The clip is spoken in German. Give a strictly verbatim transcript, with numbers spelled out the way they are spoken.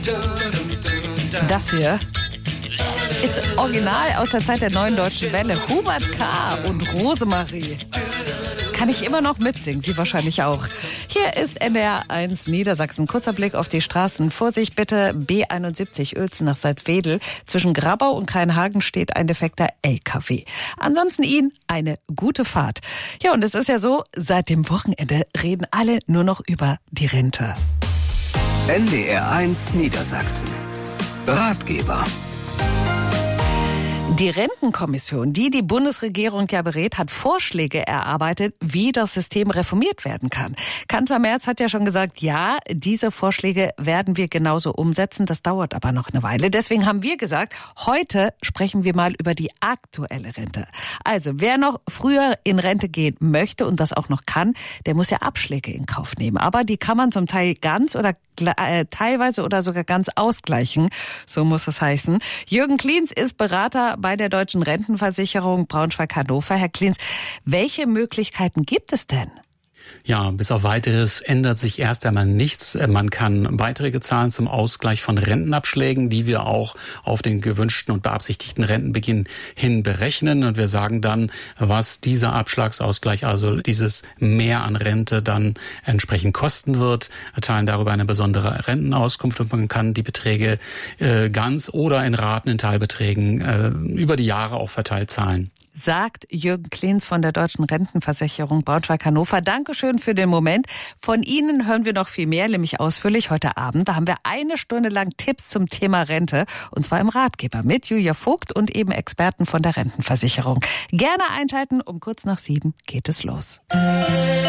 Das hier ist original aus der Zeit der Neuen Deutschen Welle. Hubert K. und Rosemarie. Kann ich immer noch mitsingen, Sie wahrscheinlich auch. Hier ist N D R eins Niedersachsen. Kurzer Blick auf die Straßen. Vorsicht bitte, B einundsiebzig Uelzen nach Salzwedel. Zwischen Grabau und Kreinhagen steht ein defekter L K W. Ansonsten Ihnen eine gute Fahrt. Ja, und es ist ja so, seit dem Wochenende reden alle nur noch über die Rente. N D R eins Niedersachsen. Ratgeber. Die Rentenkommission, die die Bundesregierung ja berät, hat Vorschläge erarbeitet, wie das System reformiert werden kann. Kanzler Merz hat ja schon gesagt, ja, diese Vorschläge werden wir genauso umsetzen. Das dauert aber noch eine Weile. Deswegen haben wir gesagt, heute sprechen wir mal über die aktuelle Rente. Also, wer noch früher in Rente gehen möchte und das auch noch kann, der muss ja Abschläge in Kauf nehmen. Aber die kann man zum Teil ganz oder äh, teilweise oder sogar ganz ausgleichen. So muss es heißen. Jürgen Kliens ist Berater bei der Deutschen Rentenversicherung Braunschweig-Hannover. Herr Kliens, welche Möglichkeiten gibt es denn? Ja, bis auf Weiteres ändert sich erst einmal nichts. Man kann Beiträge zahlen zum Ausgleich von Rentenabschlägen, die wir auch auf den gewünschten und beabsichtigten Rentenbeginn hin berechnen. Und wir sagen dann, was dieser Abschlagsausgleich, also dieses Mehr an Rente, dann entsprechend kosten wird, erteilen darüber eine besondere Rentenauskunft und man kann die Beträge äh, ganz oder in Raten, in Teilbeträgen äh, über die Jahre auch verteilt zahlen. Sagt Jürgen Kliens von der Deutschen Rentenversicherung Braunschweig-Hannover. Dankeschön für den Moment. Von Ihnen hören wir noch viel mehr, nämlich ausführlich heute Abend. Da haben wir eine Stunde lang Tipps zum Thema Rente, und zwar im Ratgeber mit Julia Vogt und eben Experten von der Rentenversicherung. Gerne einschalten, um kurz nach sieben geht es los.